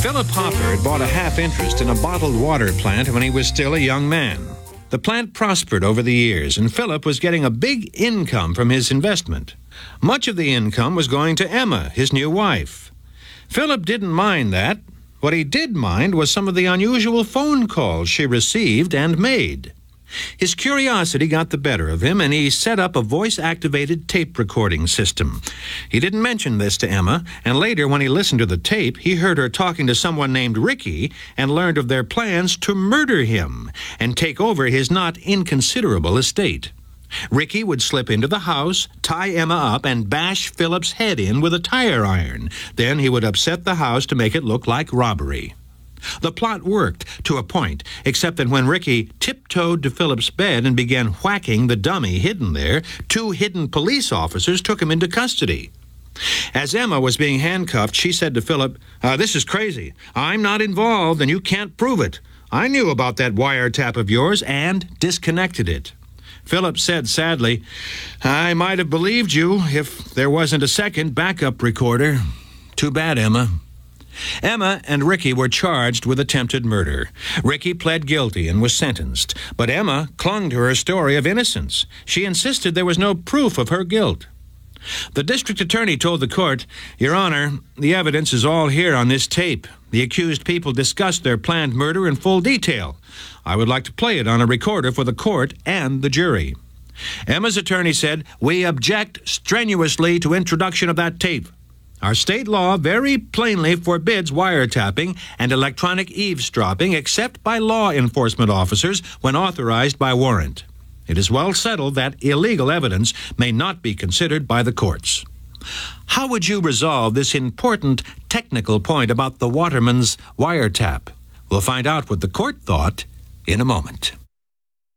Philip Hopper had bought a half interest in a bottled water plant when he was still a young man. The plant prospered over the years, and Philip was getting a big income from his investment. Much of the income was going to Emma, his new wife. Philip didn't mind that. What he did mind was some of the unusual phone calls she received and made. His curiosity got the better of him, and he set up a voice-activated tape recording system. He didn't mention this to Emma, and later when he listened to the tape, he heard her talking to someone named Ricky and learned of their plans to murder him and take over his not inconsiderable estate. Ricky would slip into the house, tie Emma up, and bash Philip's head in with a tire iron. Then he would upset the house to make it look like robbery. The plot worked to a point, except that when Ricky tiptoed to Philip's bed and began whacking the dummy hidden there, 2 hidden police officers took him into custody. As Emma was being handcuffed, she said to Philip, "This is crazy. I'm not involved, and you can't prove it. I knew about that wiretap of yours and disconnected it." Philip said sadly, "I might have believed you if there wasn't a second backup recorder. Too bad, Emma." Emma and Ricky were charged with attempted murder. Ricky pled guilty and was sentenced, but Emma clung to her story of innocence. She insisted there was no proof of her guilt. The district attorney told the court, "Your Honor, the evidence is all here on this tape. The accused people discussed their planned murder in full detail. I would like to play it on a recorder for the court and the jury." Emma's attorney said, "We object strenuously to introduction of that tape. Our state law very plainly forbids wiretapping and electronic eavesdropping except by law enforcement officers when authorized by warrant. It is well settled that illegal evidence may not be considered by the courts." How would you resolve this important technical point about the Waterman's wiretap? We'll find out what the court thought in a moment.